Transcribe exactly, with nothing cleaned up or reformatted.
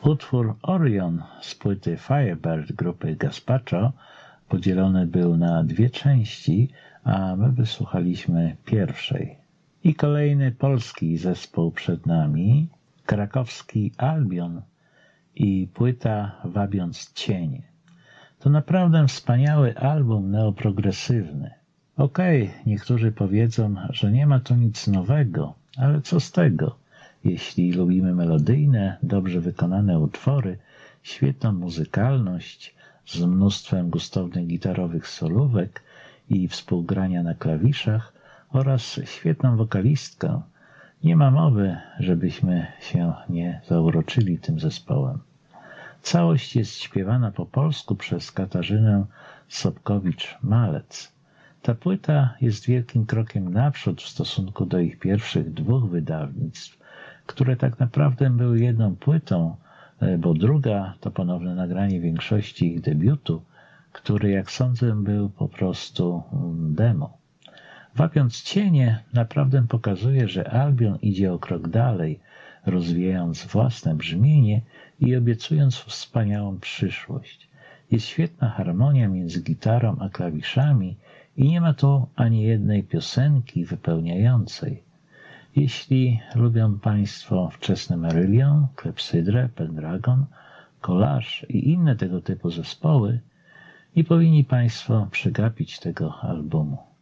Utwór Orion z płyty Firebird grupy Gazpacho podzielony był na dwie części, a my wysłuchaliśmy pierwszej. I kolejny polski zespół przed nami, krakowski Albion i płyta Wabiąc cienie. To naprawdę wspaniały album neoprogresywny. Okej, okay, niektórzy powiedzą, że nie ma tu nic nowego, ale co z tego? Jeśli lubimy melodyjne, dobrze wykonane utwory, świetną muzykalność z mnóstwem gustownych gitarowych solówek i współgrania na klawiszach oraz świetną wokalistkę, nie ma mowy, żebyśmy się nie zauroczyli tym zespołem. Całość jest śpiewana po polsku przez Katarzynę Sobkowicz-Malec. Ta płyta jest wielkim krokiem naprzód w stosunku do ich pierwszych dwóch wydawnictw, które tak naprawdę były jedną płytą, bo druga to ponowne nagranie większości ich debiutu, który, jak sądzę, był po prostu demo. Wapiąc cienie naprawdę pokazuje, że Albion idzie o krok dalej, rozwijając własne brzmienie i obiecując wspaniałą przyszłość. Jest świetna harmonia między gitarą a klawiszami i nie ma tu ani jednej piosenki wypełniającej. Jeśli lubią Państwo wczesny Marillion, Klepsydrę, Pendragon, Collage i inne tego typu zespoły, nie powinni Państwo przegapić tego albumu.